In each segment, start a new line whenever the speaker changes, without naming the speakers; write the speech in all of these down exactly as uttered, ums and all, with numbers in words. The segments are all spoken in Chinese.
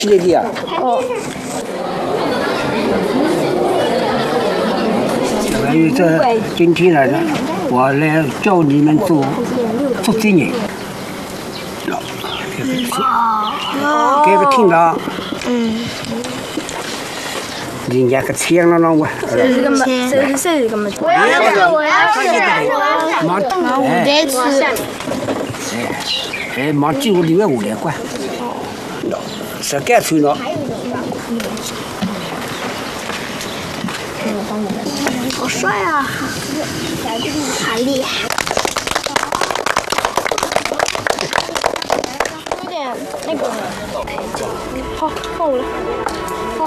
这个啊，
哦，
还有这今天来了，我来教你们做做这人。哦，这个听到。嗯。人家个枪了那我。
这是个么？这是谁个么？
我要吃，我要吃，
我
我得吃。
哎，哎，忙进屋里面我来管。谁敢吹了？
好帅啊！好厉害！
有点那个，好，放我了。好。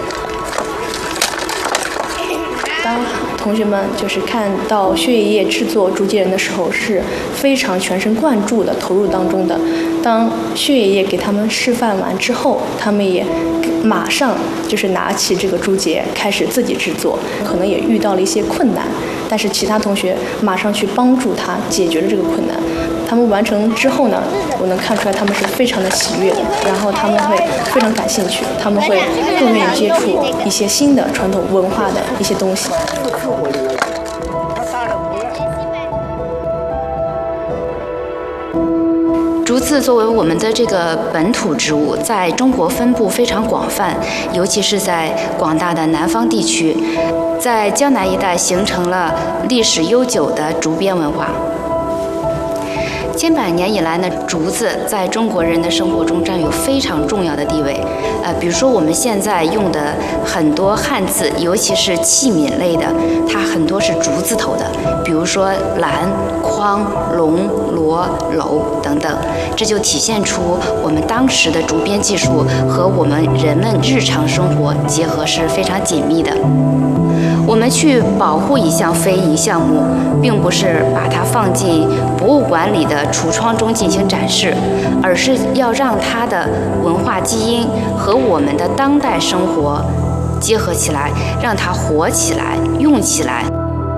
当同学们就是看到薛爷爷制作竹节人的时候，是非常全神贯注的投入当中的。当薛爷爷给他们示范完之后，他们也马上就是拿起这个竹节开始自己制作，可能也遇到了一些困难，但是其他同学马上去帮助他解决了这个困难。他们完成之后呢，我能看出来他们是非常的喜悦的，然后他们会非常感兴趣，他们会更愿意接触一些新的传统文化的一些东西。
竹子作为我们的这个本土植物，在中国分布非常广泛，尤其是在广大的南方地区，在江南一带形成了历史悠久的竹编文化。千百年以来呢，竹子在中国人的生活中占有非常重要的地位。呃，比如说我们现在用的很多汉字，尤其是器皿类的，它很多是竹字头的，比如说篮、筐、笼、箩、篓等等，这就体现出我们当时的竹编技术和我们人们日常生活结合是非常紧密的。我们去保护一项非遗项目，并不是把它放进博物馆里的橱窗中进行展示，而是要让它的文化基因和我们的当代生活结合起来，让它活起来、用起来。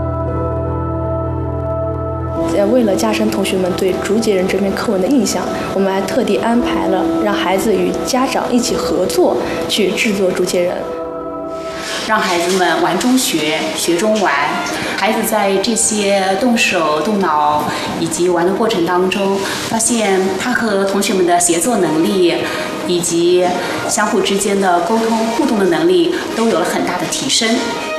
呃，为了加深同学们对竹节人这篇课文的印象，我们还特地安排了让孩子与家长一起合作去制作竹节人。
让孩子们玩中学，学中玩。孩子在这些动手动脑以及玩的过程当中，发现他和同学们的协作能力以及相互之间的沟通互动的能力都有了很大的提升。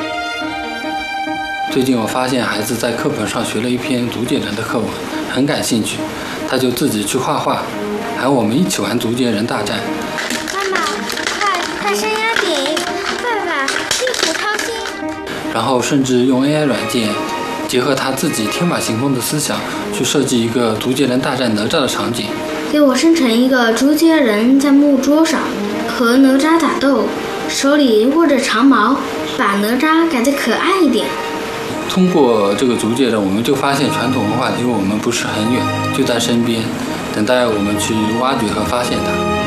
最近我发现孩子在课本上学了一篇竹节人的课文，很感兴趣，他就自己去画画，喊我们一起玩竹节人大战。
妈妈，快看山崖顶！爸爸，力虎掏心！
然后甚至用 A I 软件，结合他自己天马行空的思想，去设计一个竹节人大战哪吒的场景。
给我生成一个竹节人在木桌上和哪吒打斗，手里握着长矛，把哪吒改得可爱一点。
通过这个竹节人，我们就发现传统文化离我们不是很远，就在身边，等待我们去挖掘和发现它。